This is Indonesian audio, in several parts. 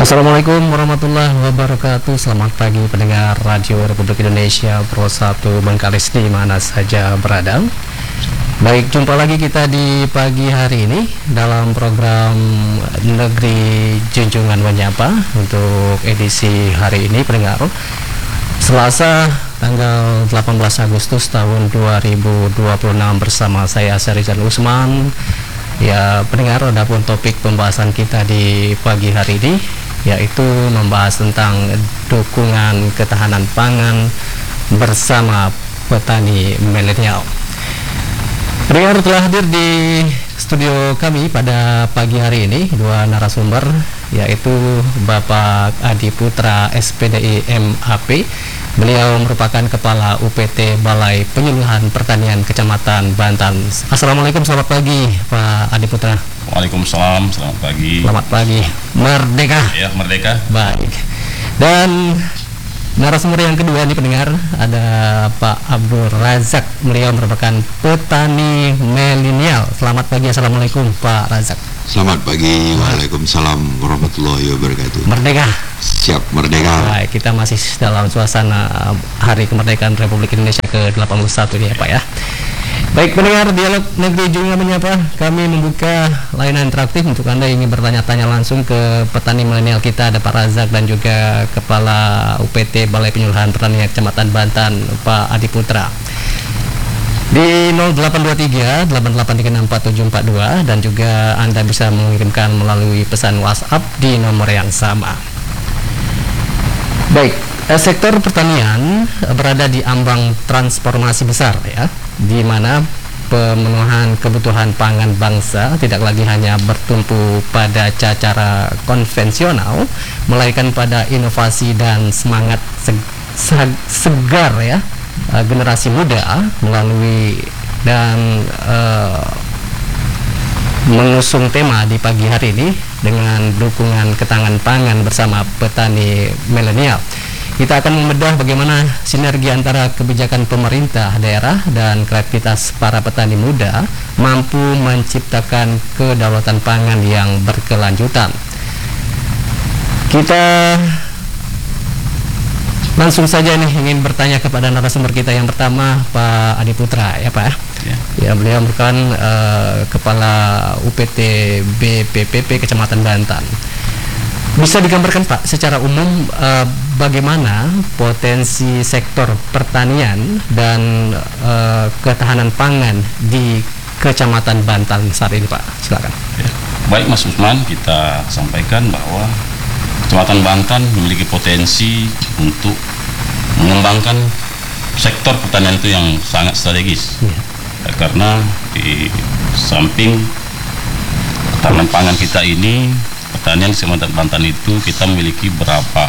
Assalamualaikum warahmatullahi wabarakatuh. Selamat pagi pendengar Radio Republik Indonesia Pro 1 Bengkalis di mana saja berada. Baik, jumpa lagi kita di pagi hari ini dalam program Negeri Junjungan Menyapa untuk edisi hari ini pendengar Selasa tanggal 18 Agustus tahun 2026 bersama saya Syahrizal Usman. Ya pendengar, adapun topik pembahasan kita di pagi hari ini yaitu membahas tentang dukungan ketahanan pangan bersama petani milenial. Pendengar, telah hadir di studio kami pada pagi hari ini dua narasumber, yaitu Bapak Adi Putra SPDI MAP. Beliau merupakan Kepala UPT Balai Penyuluhan Pertanian Kecamatan Bantan. Assalamualaikum, selamat pagi Pak Adi Putra. Waalaikumsalam, selamat pagi. Selamat pagi. Merdeka. Ya, merdeka. Baik. Dan narasumber yang kedua ini pendengar ada Pak Abdul Razak. Beliau merupakan petani milenial. Selamat pagi, assalamualaikum Pak Razak. Selamat pagi, waalaikumsalam warahmatullahi wabarakatuh. Merdeka. Siap, merdeka. Baik, kita masih dalam suasana Hari Kemerdekaan Republik Indonesia ke-81 nih ya Pak ya. Baik pendengar, dialog Negeri Junjungan Menyapa, kami membuka layanan interaktif untuk Anda yang ingin bertanya-tanya langsung ke petani milenial kita. Ada Pak Razak dan juga Kepala UPT Balai Penyuluhan Pertanian Kecamatan Bantan, Pak Adi Putra. Di 0823 88364742 dan juga Anda bisa mengirimkan melalui pesan WhatsApp di nomor yang sama. Baik, sektor pertanian berada di ambang transformasi besar ya, di mana pemenuhan kebutuhan pangan bangsa tidak lagi hanya bertumpu pada cara konvensional, melainkan pada inovasi dan semangat segar ya generasi muda melalui dan mengusung tema di pagi hari ini dengan dukungan ketahanan pangan bersama petani milenial. Kita akan membedah bagaimana sinergi antara kebijakan pemerintah daerah dan kreativitas para petani muda mampu menciptakan kedaulatan pangan yang berkelanjutan. Kita langsung saja nih ingin bertanya kepada narasumber kita yang pertama, Pak Adi Putra ya Pak. Ya, beliau merupakan Kepala UPT BPPP Kecamatan Bantan. Bisa digambarkan Pak secara umum bagaimana potensi sektor pertanian dan ketahanan pangan di Kecamatan Bantan saat ini Pak? Silakan. Ya. Baik Mas Usman, kita sampaikan bahwa Kecamatan Bantan memiliki potensi untuk mengembangkan sektor pertanian itu yang sangat strategis. Karena di samping ketahanan pangan kita ini, pertanian di Kecamatan Bantan itu kita memiliki beberapa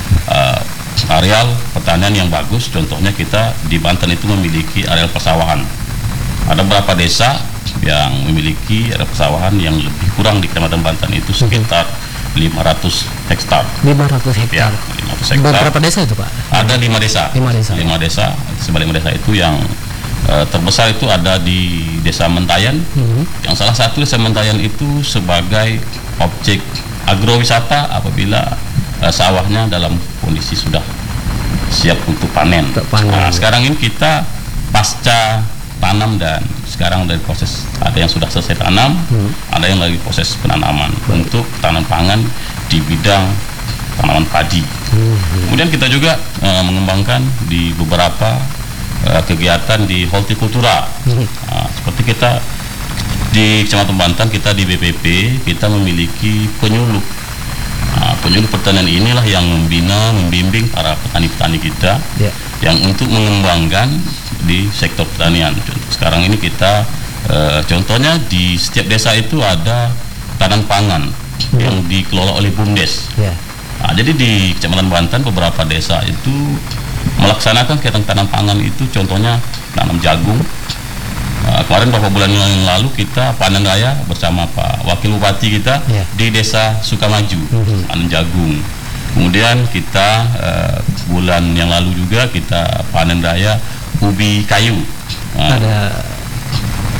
areal pertanian yang bagus. Contohnya kita di Bantan itu memiliki areal persawahan. Ada beberapa desa yang memiliki areal persawahan yang lebih kurang di Kecamatan Bantan itu sekitar 500 hektar. 500 hektar. Ya, 500 hektar. Berapa desa itu Pak? Ada 5 desa. 5 desa. 5 desa. Sebalik 5 desa itu yang terbesar itu ada di Desa Mentayan. Yang salah satu Desa Mentayan itu sebagai objek agrowisata apabila sawahnya dalam kondisi sudah siap untuk panen. Nah, sekarang ini kita pasca tanam dan sekarang dari proses, ada yang sudah selesai tanam, ada yang lagi proses penanaman untuk tanaman pangan di bidang tanaman padi. Kemudian kita juga mengembangkan di beberapa kegiatan di hortikultura. Seperti kita di Kecamatan Bantan, kita di BPP kita memiliki penyuluh. Penyuluh pertanian inilah yang membina, membimbing para petani-petani kita yang untuk mengembangkan di sektor pertanian. Sekarang ini kita contohnya di setiap desa itu ada tanan pangan yang dikelola oleh BUMDes. Jadi di Kecamatan Bantan beberapa desa itu melaksanakan kegiatan tanam pangan itu, contohnya tanam jagung. Kemarin beberapa bulan yang lalu kita panen raya bersama Pak Wakil Bupati kita di Desa Sukamaju, panen jagung. Kemudian kita bulan yang lalu juga kita panen raya ubi kayu. Ada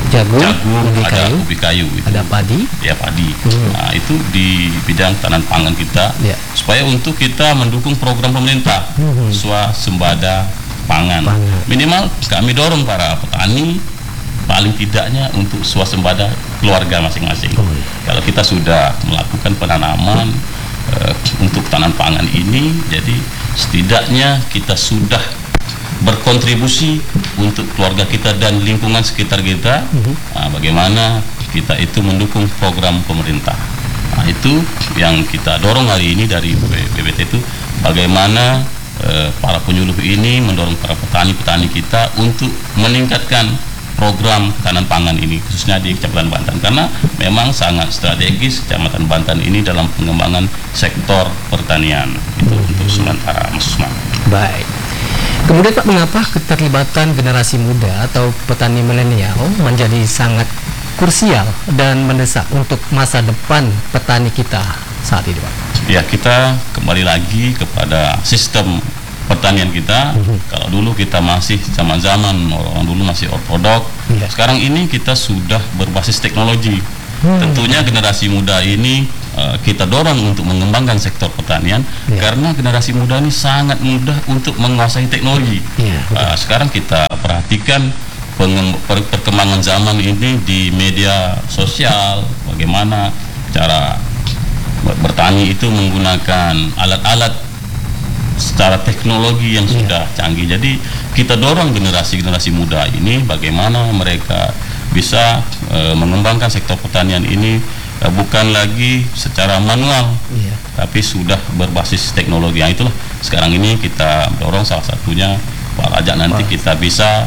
jagung, ada ubi kayu, itu. ada padi. Ya, padi. Nah, itu di bidang tanaman pangan kita, supaya untuk kita mendukung program pemerintah swasembada pangan. Minimal kami dorong para petani paling tidaknya untuk swasembada keluarga masing-masing. Kalau kita sudah melakukan penanaman untuk tanaman pangan ini, jadi setidaknya kita sudah berkontribusi untuk keluarga kita dan lingkungan sekitar kita. Bagaimana kita itu mendukung program pemerintah. Nah, itu yang kita dorong hari ini dari BBT itu, bagaimana para penyuluh ini mendorong para petani-petani kita untuk meningkatkan program tanaman pangan ini, khususnya di Kecamatan Bantan, karena memang sangat strategis Kecamatan Bantan ini dalam pengembangan sektor pertanian. Itu untuk sementara, Mas Usman. Baik. Kemudian Pak, mengapa keterlibatan generasi muda atau petani milenial menjadi sangat krusial dan mendesak untuk masa depan petani kita saat ini, Pak? Ya, kita kembali lagi kepada sistem pertanian kita. Kalau dulu kita masih zaman-zaman orang dulu masih ortodok, sekarang ini kita sudah berbasis teknologi. Tentunya generasi muda ini kita dorong untuk mengembangkan sektor pertanian, karena generasi muda ini sangat mudah untuk menguasai teknologi. Sekarang kita perhatikan perkembangan zaman ini di media sosial, bagaimana cara bertani itu menggunakan alat-alat secara teknologi yang sudah canggih. Jadi kita dorong generasi muda ini bagaimana mereka bisa mengembangkan sektor pertanian ini bukan lagi secara manual, tapi sudah berbasis teknologi. Yang itulah sekarang ini kita dorong, salah satunya Pak Razak, nanti kita bisa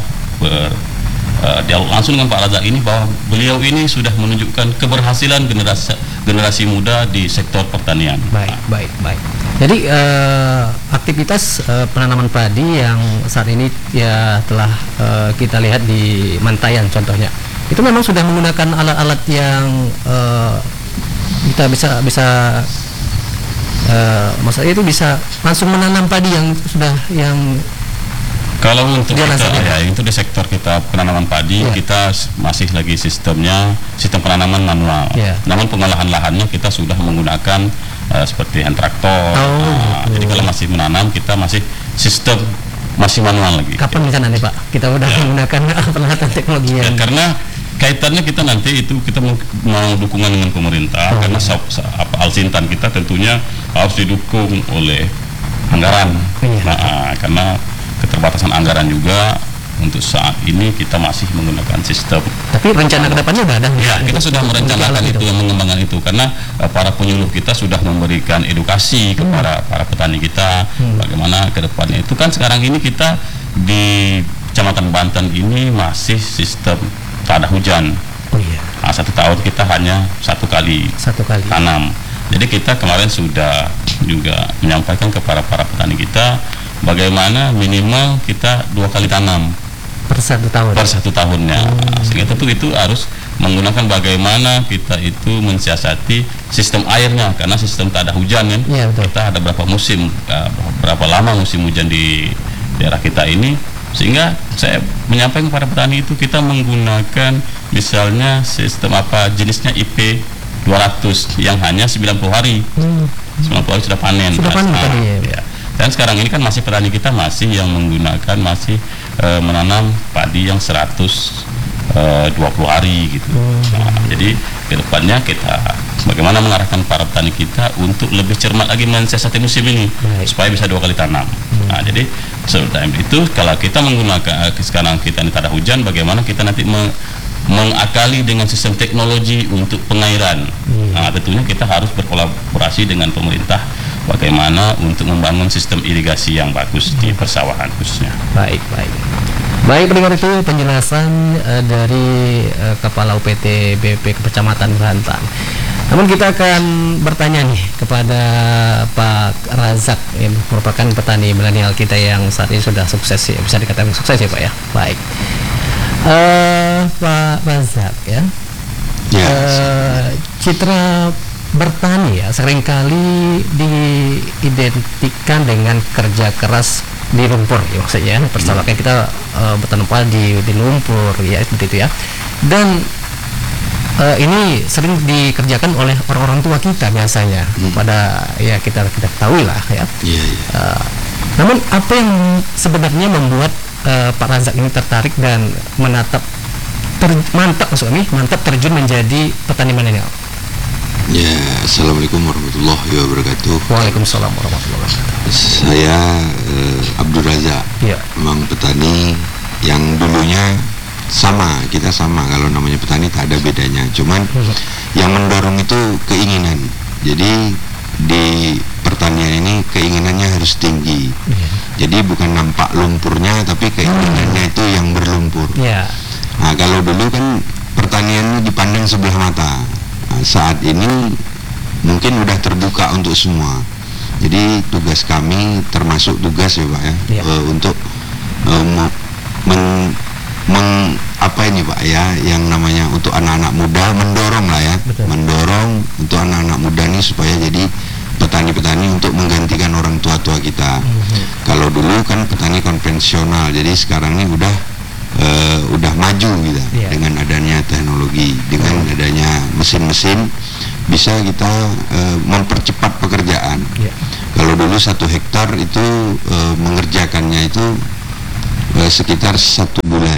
dialog langsung dengan Pak Razak ini, bahwa beliau ini sudah menunjukkan keberhasilan generasi muda di sektor pertanian. Baik. Jadi aktivitas penanaman padi yang saat ini ya telah kita lihat di Mantayan contohnya, itu memang sudah menggunakan alat-alat yang kita bisa maksudnya itu bisa langsung menanam padi yang kalau untuk kita, itu di sektor kita penanaman padi, kita masih lagi sistem penanaman manual. Namun pengolahan lahannya kita sudah menggunakan seperti hand traktor. Jadi kalau masih menanam kita masih sistem manual lagi. Kapan misalnya nih Pak kita udah menggunakan peralatan teknologi yang karena kaitannya kita nanti itu kita mau dukungan dengan pemerintah, karena Alsintan kita tentunya harus didukung oleh anggaran. Karena keterbatasan anggaran juga, untuk saat ini kita masih menggunakan sistem. Tapi rencana kedepannya udah ada? Ya, kita sudah merencanakan itu, yang mengembangkan itu, karena para penyuluh kita sudah memberikan edukasi kepada para petani kita, bagaimana kedepannya itu. Kan sekarang ini kita di Kecamatan Banten ini masih sistem tak ada hujan. Nah, 1 tahun kita hanya satu kali tanam. Jadi kita kemarin sudah juga menyampaikan kepada para petani kita bagaimana minimal kita 2 kali tanam per 1 tahun. Per 1 tahunnya. Sehingga itu harus menggunakan bagaimana kita itu mensiasati sistem airnya, karena sistem tak ada hujan kan. Kita ada berapa musim, berapa lama musim hujan di daerah kita ini, sehingga saya menyampaikan kepada petani itu kita menggunakan misalnya sistem jenisnya IP 200 yang hanya 90 hari. 90 hari sudah panen. Dan sekarang ini kan masih petani kita masih yang menggunakan menanam padi yang 120 hari gitu. Jadi kedepannya kita bagaimana mengarahkan para petani kita untuk lebih cermat lagi mensiasati musim ini, supaya bisa 2 kali tanam. Nah, jadi sebelum itu kalau kita menggunakan sekarang kita ini tak ada hujan, bagaimana kita nanti mengakali dengan sistem teknologi untuk pengairan. Nah, tentunya kita harus berkolaborasi dengan pemerintah bagaimana untuk membangun sistem irigasi yang bagus di persawahan khususnya. Baik, pendengar, itu penjelasan dari Kepala UPT BP Kecamatan Bantan. Namun kita akan bertanya nih kepada Pak Razak, yang merupakan petani milenial kita yang saat ini sudah sukses, ya, bisa dikatakan sukses ya Pak ya. Baik, Pak Razak ya. Citra bertani ya seringkali diidentikan dengan kerja keras di lumpur ya maksudnya. Persalahkan kita bertanam padi di lumpur ya seperti itu ya. Dan ini sering dikerjakan oleh orang-orang tua kita biasanya. Pada ya kita ketahui lah ya. Iya, iya. Namun apa yang sebenarnya membuat Pak Razak ini tertarik dan mantap terjun menjadi petani milenial? Ya, Assalamualaikum warahmatullahi wabarakatuh. Waalaikumsalam warahmatullahi wabarakatuh. Saya Abdul Razak. Ya. Memang petani yang dulunya kita sama kalau namanya petani tak ada bedanya. Cuman yang mendorong itu keinginan. Jadi di pertanian ini keinginannya harus tinggi. Jadi bukan nampak lumpurnya, tapi keinginannya itu yang berlumpur. Ya. Nah, kalau dulu kan pertanian dipandang sebelah mata. Nah, saat ini mungkin udah terbuka untuk semua. Jadi tugas kami termasuk tugas ya Pak ya, untuk apa ini Pak ya, yang namanya untuk anak-anak muda, mendorong lah ya. Betul. Mendorong untuk anak-anak muda ini supaya jadi petani-petani untuk menggantikan orang tua-tua kita. Kalau dulu kan petani konvensional, jadi sekarang ini udah maju gitu. Dengan adanya teknologi, dengan adanya mesin-mesin, bisa kita mempercepat pekerjaan. Kalau dulu 1 hektar itu mengerjakannya itu sekitar 1 bulan.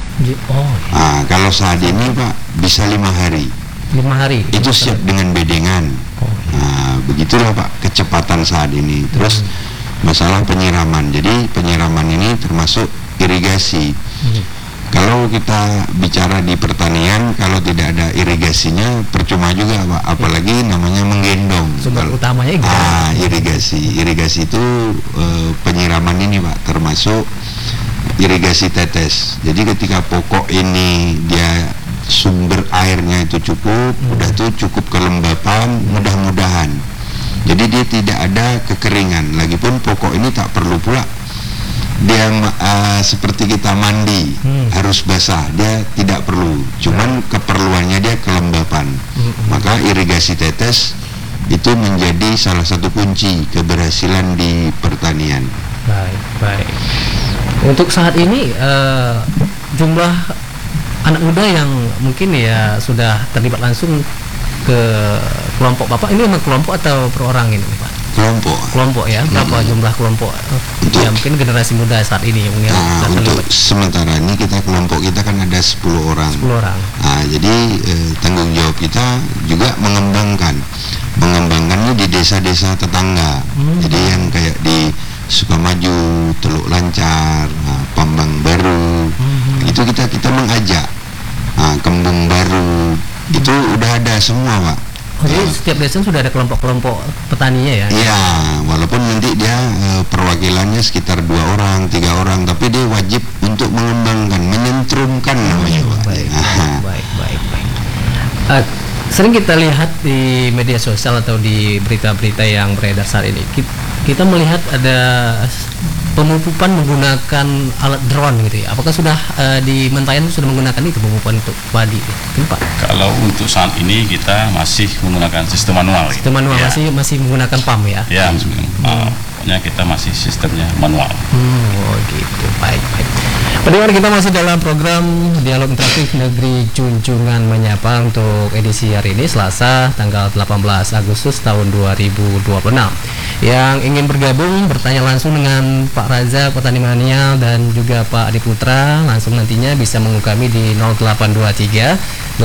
Nah, kalau saat ini Pak bisa 5 hari. 5 hari. Itu siap dengan bedengan. Nah, begitulah Pak kecepatan saat ini. Terus masalah penyiraman. Jadi penyiraman ini termasuk irigasi. Kalau kita bicara di pertanian, kalau tidak ada irigasinya percuma juga Pak. Apalagi namanya menggendong. Sumber utamanya irigasi. Irigasi itu penyiraman ini Pak, termasuk irigasi tetes. Jadi ketika pokok ini dia sumber airnya itu cukup, udah tuh cukup kelembapan, mudah-mudahan. Jadi dia tidak ada kekeringan. Lagipun pokok ini tak perlu pula dia seperti kita mandi harus basah, dia tidak perlu. Cuman keperluannya dia kelembapan. Maka irigasi tetes itu menjadi salah satu kunci keberhasilan di pertanian. Baik. Untuk saat ini jumlah anak muda yang mungkin ya sudah terlibat langsung ke kelompok Bapak ini memang kelompok atau perorangan ini Pak? Kelompok ya, berapa jumlah kelompok ya mungkin generasi muda saat ini yang untuk sementara ini kelompok kita kan ada 10 orang. Nah, jadi tanggung jawab kita juga mengembangkannya di desa-desa tetangga. Jadi yang kayak di Sukamaju, Teluk Lancar, Pambang Baru, itu kita mengajak. Kembung Baru itu udah ada semua Pak. Jadi setiap desa sudah ada kelompok-kelompok petaninya ya? Iya, walaupun nanti dia perwakilannya sekitar 2 orang, 3 orang, tapi dia wajib untuk mengembangkan, menyentrumkan namanya Pak. Baik. Sering kita lihat di media sosial atau di berita-berita yang beredar saat ini, kita melihat ada pemupukan menggunakan alat drone gitu ya. Apakah sudah di Mentayan sudah menggunakan itu pemupukan untuk padi? Kenapa? Kalau untuk saat ini kita masih menggunakan sistem manual. Sistem manual ya. masih menggunakan pump ya? Ya, pokoknya kita masih sistemnya manual. Gitu. Baik. Pendengar, kita masih dalam program Dialog Interaktif Negeri Junjungan Menyapa untuk edisi hari ini Selasa tanggal 18 Agustus tahun 2026. Yang ingin bergabung bertanya langsung dengan Pak Razak petani milenial dan juga Pak Adi Putra langsung nantinya bisa menghubungi kami di 0823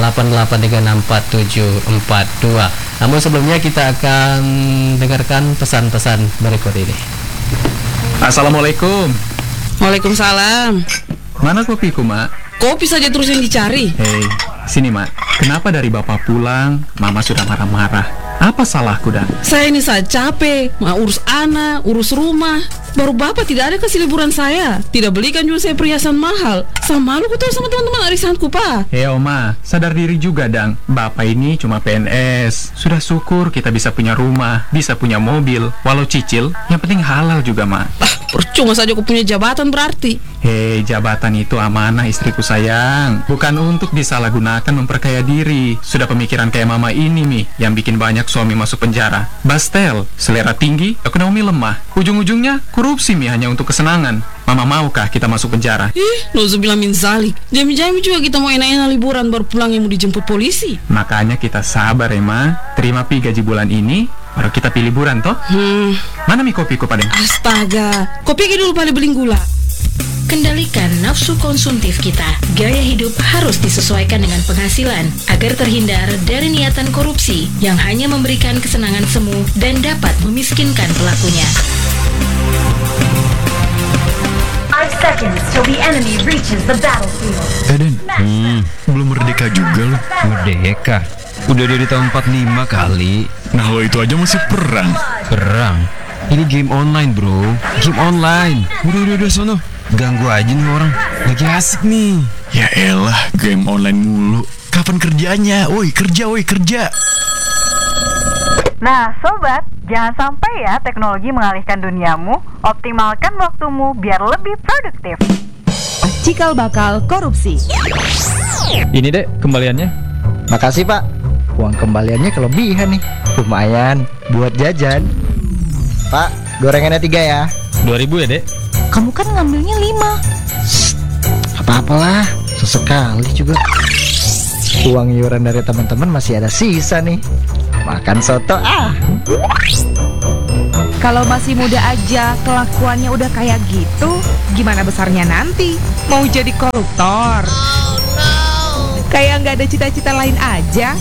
88364742. Namun sebelumnya kita akan dengarkan pesan-pesan berikut ini. Assalamualaikum. Waalaikumsalam. Mana kopiku, Mak? Kopi saja terus yang dicari. Hei, sini, Mak. Kenapa dari Bapak pulang, Mama sudah marah-marah? Apa salahku, Dan? Saya ini saja capek, mau urus anak, urus rumah. Baru Bapak tidak ada kasih liburan saya. Tidak belikan juga saya perhiasan mahal. Sama malu kutu sama teman-teman arisanku, Pak. Hei, Oma, sadar diri juga, Dang. Bapak ini cuma PNS. Sudah syukur kita bisa punya rumah, bisa punya mobil. Walau cicil, yang penting halal juga, Mak. Percuma saja aku punya jabatan berarti. Hei, jabatan itu amanah istriku sayang. Bukan untuk disalahgunakan memperkaya diri. Sudah pemikiran kayak Mama ini, Mi, yang bikin banyak suami masuk penjara. Bastel, selera tinggi, ekonomi lemah. Ujung-ujungnya korupsi Mi hanya untuk kesenangan. Mama maukah kita masuk penjara? Nauzubillah min zalik. Jami-jami juga kita mau enak-enak liburan baru pulang yang mau dijemput polisi. Makanya kita sabar ya Ma. Terima pi gaji bulan ini, baru kita pilih liburan toh. Mana Mi kopiku Padeng? Astaga, kopi dulu pada beling gula. Kendalikan nafsu konsumtif kita. Gaya hidup harus disesuaikan dengan penghasilan agar terhindar dari niatan korupsi yang hanya memberikan kesenangan semu dan dapat memiskinkan pelakunya. 5 seconds till the enemy reaches the battlefield. Den, belum merdeka juga loh. Merdeka? Udah dari tahun 45 kali. Nah lo itu aja masih perang. Perang? Ini game online bro. Game online. Udah sono. Ganggu aja nih orang. Lagi asik nih. Ya elah, game online mulu. Kapan kerjanya? Woi kerja. Nah, sobat, jangan sampai ya teknologi mengalihkan duniamu. Optimalkan waktumu biar lebih produktif. Cikal bakal korupsi. Ini dek kembaliannya. Makasih pak. Uang kembaliannya kelebihan nih. Lumayan buat jajan. Pak, gorengannya 3 ya. 2000 ya dek. Kamu kan ngambilnya 5. Apa-apalah, sesekali juga. Uang iuran dari teman-teman masih ada sisa nih. Makan soto Kalau masih muda aja kelakuannya udah kayak gitu, gimana besarnya nanti? Mau jadi koruptor? Kayak nggak ada cita-cita lain aja.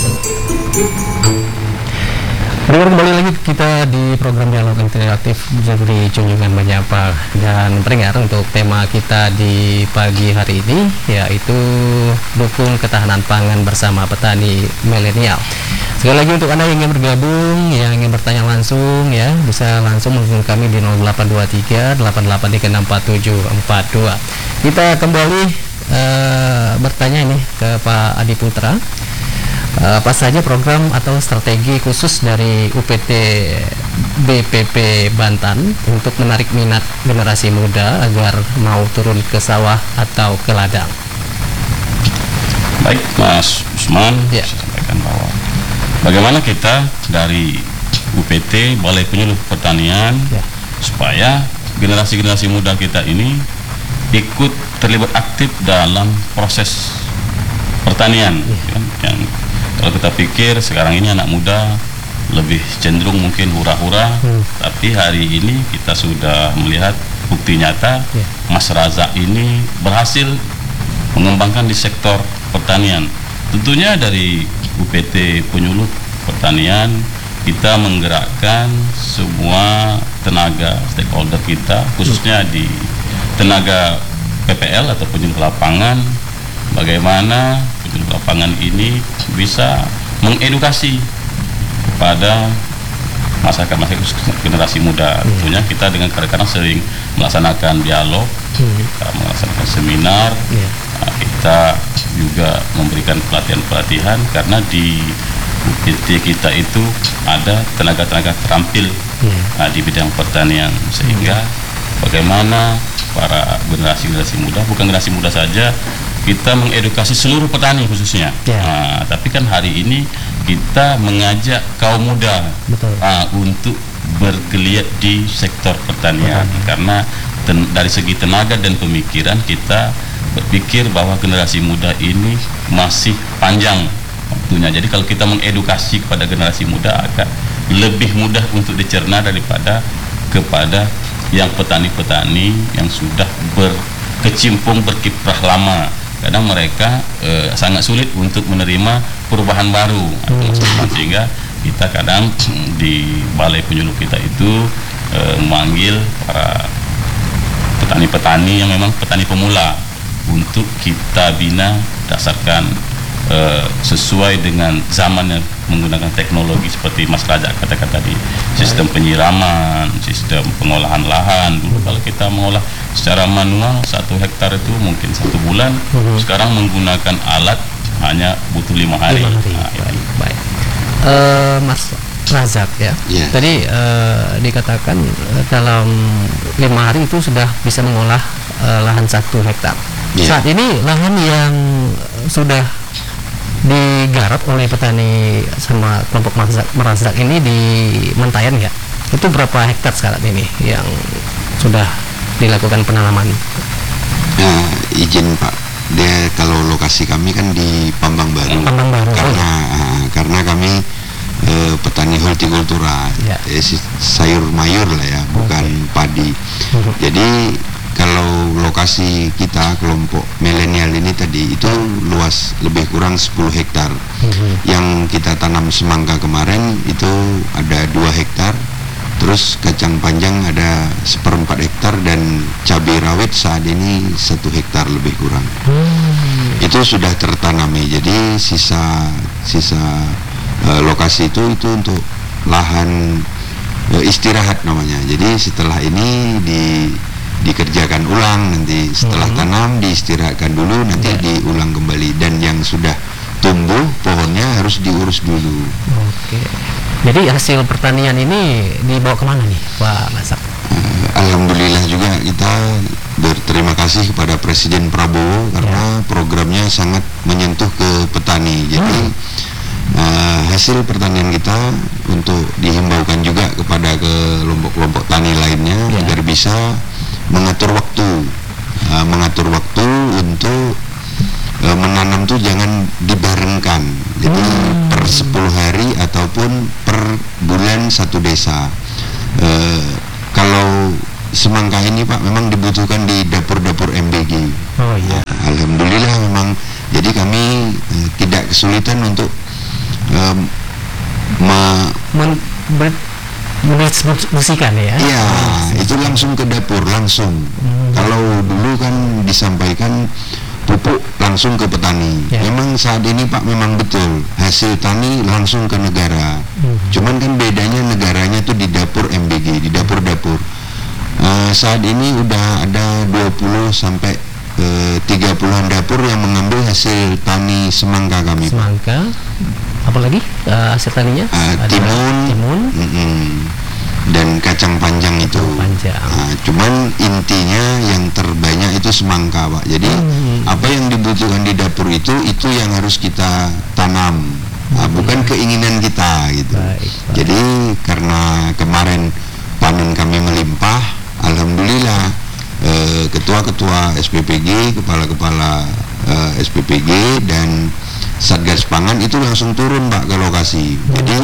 Kembali lagi kita di program Dialog Interaktif Juri Junjungan Menyapa. Dan pendengar, untuk tema kita di pagi hari ini yaitu dukung ketahanan pangan bersama petani milenial. Sekali lagi untuk Anda yang ingin bergabung, yang ingin bertanya langsung ya, bisa langsung menghubungi kami di 0823 88364742. Kita kembali bertanya ini ke Pak Adi Putra. Apa saja program atau strategi khusus dari UPT BPP Bantan untuk menarik minat generasi muda agar mau turun ke sawah atau ke ladang? Baik Mas Usman, saya sampaikan bahwa bagaimana kita dari UPT Balai Penyuluh Pertanian supaya generasi-generasi muda kita ini ikut terlibat aktif dalam proses pertanian, kan? Yang kalau kita pikir sekarang ini anak muda lebih cenderung mungkin hura-hura, tapi hari ini kita sudah melihat bukti nyata Mas Razak ini berhasil mengembangkan di sektor pertanian. Tentunya dari UPT Penyuluh Pertanian kita menggerakkan semua tenaga stakeholder kita, khususnya di tenaga PPL atau penyuluh lapangan, bagaimana penyuluh lapangan ini bisa mengedukasi kepada masyarakat generasi muda. Tentunya kita dengan kadang-kadang sering melaksanakan dialog, kita melaksanakan seminar, kita juga memberikan pelatihan-pelatihan karena di UPT kita itu ada tenaga-tenaga terampil di bidang pertanian, sehingga bagaimana para generasi muda, bukan generasi muda saja, kita mengedukasi seluruh petani khususnya. Tapi kan hari ini kita mengajak kaum muda untuk bergeliat di sektor pertanian, karena dari segi tenaga dan pemikiran kita berpikir bahwa generasi muda ini masih panjang waktunya. Jadi kalau kita mengedukasi kepada generasi muda agak lebih mudah untuk dicerna daripada kepada yang petani-petani yang sudah berkecimpung berkiprah lama. Kadang mereka sangat sulit untuk menerima perubahan baru, sehingga kita kadang di balai penyuluh kita itu memanggil para petani-petani yang memang petani pemula untuk kita bina dasarkan sesuai dengan zaman yang menggunakan teknologi seperti Mas Raja katakan tadi, sistem penyiraman, sistem pengolahan lahan. Dulu kalau kita mengolah secara manual 1 hektar itu mungkin 1 bulan, sekarang menggunakan alat hanya butuh 5 hari. Baik. Mas Razak ya, tadi dikatakan dalam 5 hari itu sudah bisa mengolah lahan 1 hektar. Saat ini lahan yang sudah digarap oleh petani sama kelompok Merazak ini di Mentayan ya? Itu berapa hektar sekarang ini yang sudah dilakukan penanaman? Izin Pak, dia kalau lokasi kami kan di Pambang Baru. Karena kami petani hortikultura, sayur mayur lah ya, bukan padi. Jadi kalau lokasi kita kelompok milenial ini tadi itu luas lebih kurang 10 hektar. Yang kita tanam semangka kemarin itu ada 2 hektar. Terus kacang panjang ada 1/4 hektar dan cabai rawit saat ini 1 hektar lebih kurang. Itu sudah tertanami. Jadi sisa lokasi itu untuk lahan istirahat namanya. Jadi setelah ini dikerjakan ulang, nanti setelah tanam diistirahatkan dulu, nanti diulang kembali, dan yang sudah tumbuh pohonnya harus diurus dulu. Oke. Jadi hasil pertanian ini dibawa kemana nih Pak Razak? Alhamdulillah juga kita berterima kasih kepada Presiden Prabowo karena programnya sangat menyentuh ke petani. Jadi hasil pertanian kita untuk dihimbaukan juga kepada kelompok-kelompok tani lainnya agar bisa mengatur waktu untuk menanam tuh jangan dibarengkan. Jadi per 10 hari ataupun per bulan satu desa. Kalau semangka ini Pak memang dibutuhkan di dapur-dapur MBG. Alhamdulillah memang, jadi kami tidak kesulitan untuk mendistribusikan ya? Iya, itu langsung ke dapur langsung. Kalau dulu kan disampaikan pupuk langsung ke petani. Memang saat ini Pak memang betul hasil tani langsung ke negara. Cuman kan bedanya negaranya tuh di dapur MBG, di dapur-dapur. Saat ini udah ada 20 sampai 30-an dapur yang mengambil hasil tani semangka kami. Semangka, apalagi hasil taninya? Timun. Dan kacang panjang itu. Cuman intinya yang terbanyak itu semangka Pak. Jadi apa yang dibutuhkan di dapur itu yang harus kita tanam, bukan keinginan kita gitu. Jadi karena kemarin panen kami melimpah, alhamdulillah ketua-ketua SPPG, kepala-kepala SPPG dan Satgas Pangan itu langsung turun Pak ke lokasi. Jadi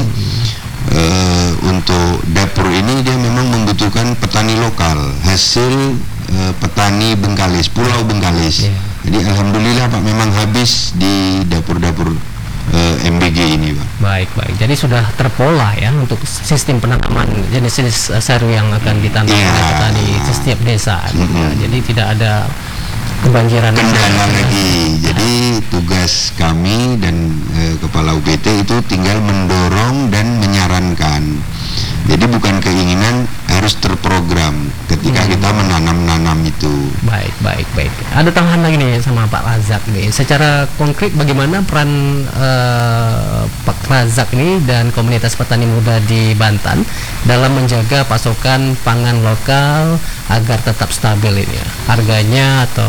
untuk dapur ini dia memang membutuhkan petani lokal, hasil petani Bengkalis, Pulau Bengkalis. Jadi alhamdulillah Pak memang habis di dapur-dapur MBG ini Pak. Baik. Jadi sudah terpola ya untuk sistem penanaman jenis-jenis sayur yang akan ditanam oleh petani di setiap desa. Jadi tidak ada kebanjiran kendala lagi. Jadi tugas kami dan kepala UPT itu tinggal mendorong dan menyarankan. Jadi bukan keinginan, harus terprogram ketika kita menanam itu. Baik. Ada tambahan lagi nih sama Pak Razak nih. Secara konkret bagaimana peran Pak Razak ini dan komunitas petani muda di Banten dalam menjaga pasokan pangan lokal agar tetap stabil ini ya? Harganya atau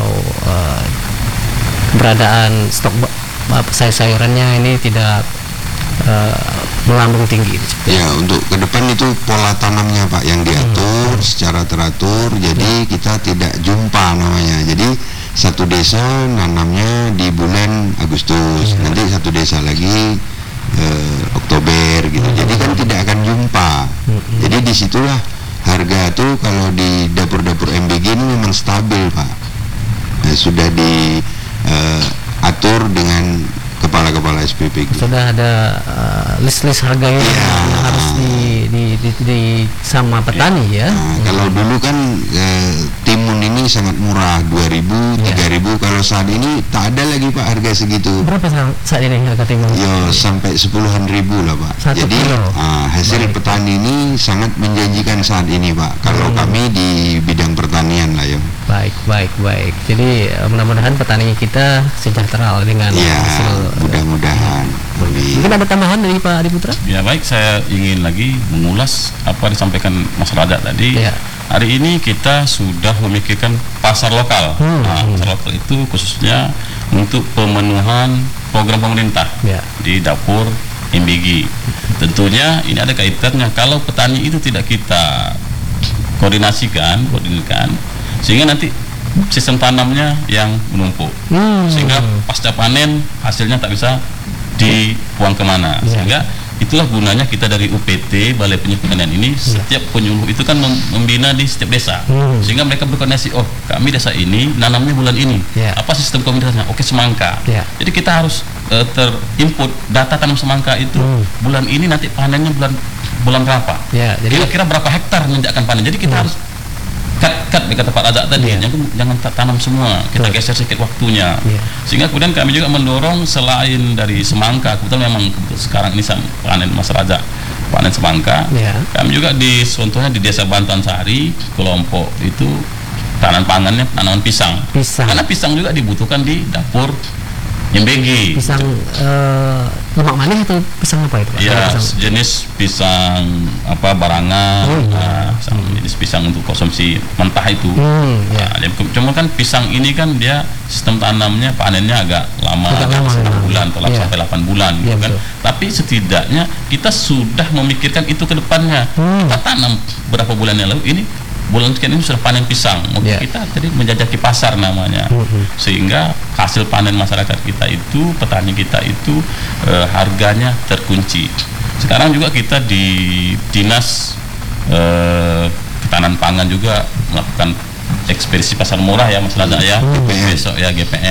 keberadaan stok sayur-sayurannya ini tidak melambung tinggi. Ya, untuk ke depan itu pola tanamnya Pak yang diatur secara teratur. Jadi kita tidak jumpa namanya. Jadi satu desa nanamnya di bulan Agustus, nanti satu desa lagi Oktober gitu. Jadi kan tidak akan jumpa. Jadi disitulah harga tuh kalau di dapur-dapur MBG ini memang stabil Pak. Sudah diatur dengan kepala-kepala SPPG. Sudah ada list-list harganya yang harus di sama petani ya. Kalau dulu kan timun ini sangat murah, 2.000, 3.000. Kalau saat ini tak ada lagi Pak harga segitu. Berapa saat ini harga timun? Sampai 10-an ribu lah Pak. Jadi hasil petani ini sangat menjanjikan saat ini Pak. Kalau kami di bidang pertanian lah ya. Baik. Jadi mudah-mudahan petani kita sejahtera dengan hasil. Mudah-mudahan. Mungkin ada tambahan dari Pak Adi Putra? Ya baik, saya ingin lagi mengulas apa disampaikan Mas Razak tadi. Hari ini kita sudah memikirkan pasar lokal. Pasar lokal itu khususnya untuk pemenuhan program pemerintah di dapur MBG. Tentunya ini ada kaitannya kalau petani itu tidak kita koordinasikan, sehingga nanti sistem tanamnya yang menumpuk, sehingga pasca panen hasilnya tak bisa dibuang kemana. Sehingga itulah gunanya kita dari UPT, Balai Penyuluhan ini, setiap penyuluh itu kan membina di setiap desa, sehingga mereka berkoordinasi, oh kami desa ini nanamnya bulan ini, apa sistem komunitasnya, oke semangka. Jadi kita harus terinput data tanam semangka itu bulan ini, nanti panennya bulan berapa, kira-kira berapa hektar menjakkan panen. Jadi kita harus cut kata Pak Razak tadi, jangan tanam semua, kita geser sedikit waktunya. Sehingga kemudian kami juga mendorong selain dari semangka, kebetulan memang sekarang ini panen Mas Razak, panen semangka. Kami juga contohnya di Desa Bantuan Sari, kelompok itu tanaman pisang. Karena pisang juga dibutuhkan di dapur MBG. Pisang lemak manis atau pisang apa itu? Ya, jenis pisang barangan, jenis pisang untuk konsumsi mentah itu. Cuma kan pisang ini kan dia sistem tanamnya, panennya agak lama, 9 bulan atau sampai 8 bulan, gitu kan. Tapi setidaknya kita sudah memikirkan itu ke depannya. Kita tanam berapa bulan yang lalu, ini bulan sekian ini sudah panen pisang. Mungkin kita tadi menjajaki pasar namanya, sehingga hasil panen masyarakat kita itu, petani kita itu harganya terkunci. Sekarang juga kita di Dinas Ketahanan Pangan juga melakukan ekspedisi pasar murah ya Mas Razak ya, besok ya GPM.